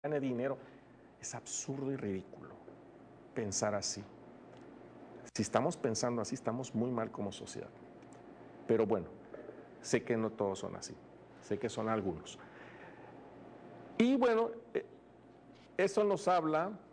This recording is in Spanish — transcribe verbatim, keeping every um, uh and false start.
gane dinero. Es absurdo y ridículo pensar así. Si estamos pensando así, estamos muy mal como sociedad. Pero bueno, sé que no todos son así. Sé que son algunos. Y bueno, eso nos habla